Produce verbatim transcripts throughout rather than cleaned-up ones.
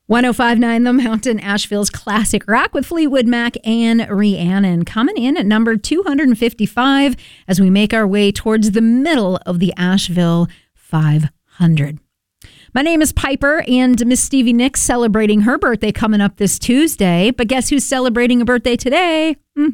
one oh five point nine The Mountain, Asheville's classic rock with Fleetwood Mac and Rhiannon. Coming in at number two hundred fifty-five as we make our way towards the middle of the Asheville five hundred. My name is Piper, and Miss Stevie Nicks celebrating her birthday coming up this Tuesday. But guess who's celebrating a birthday today?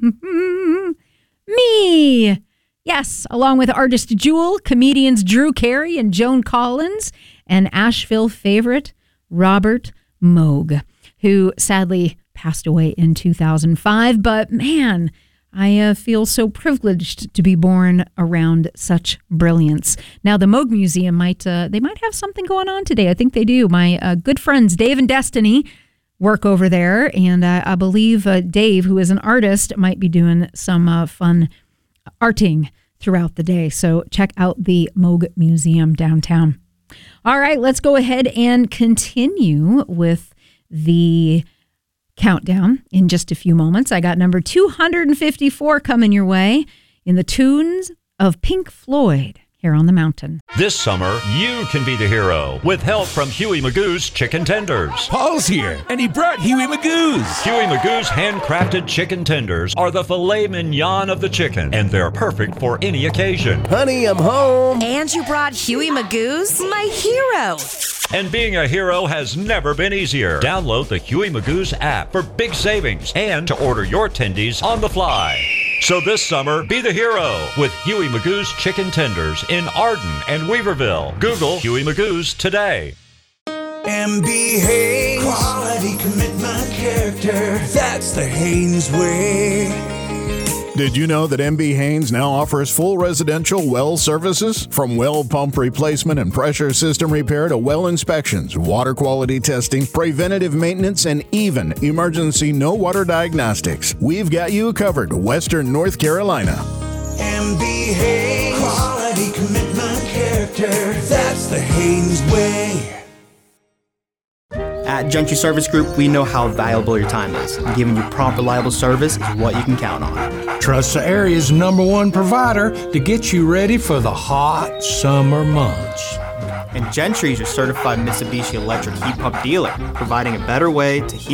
Me! Yes, along with artist Jewel, comedians Drew Carey and Joan Collins, and Asheville favorite Robert Moog, who sadly passed away in two thousand five. But man, I uh, feel so privileged to be born around such brilliance. Now, the Moog Museum might uh, they might have something going on today. I think they do. My uh, good friends Dave and Destiny work over there, and uh, I believe uh, Dave, who is an artist, might be doing some uh, fun arting throughout the day. So check out the Moog Museum downtown. All right, let's go ahead and continue with the countdown in just a few moments. I got number two hundred fifty-four coming your way in the tunes of Pink Floyd here on the mountain. This summer, you can be the hero with help from Huey Magoo's Chicken Tenders. Paul's here, and he brought Huey Magoo's. Huey Magoo's handcrafted chicken tenders are the filet mignon of the chicken, and they're perfect for any occasion. Honey, I'm home. And you brought Huey Magoo's? My hero. And being a hero has never been easier. Download the Huey Magoo's app for big savings and to order your tendies on the fly. So this summer, be the hero with Huey Magoo's Chicken Tenders in Arden and Weaverville. Google Huey Magoo's today. M B Haynes. Quality, commitment, character. That's the Haynes way. Did you know that M B Haynes now offers full residential well services? From well pump replacement and pressure system repair to well inspections, water quality testing, preventative maintenance, and even emergency no water diagnostics. We've got you covered, Western North Carolina. M B Haynes. Quality, commitment, character. That's the Haynes way. At Gentry Service Group, we know how valuable your time is. Giving you prompt, reliable service is what you can count on. Trust the area's number one provider to get you ready for the hot summer months. And Gentry is your certified Mitsubishi electric heat pump dealer, providing a better way to heat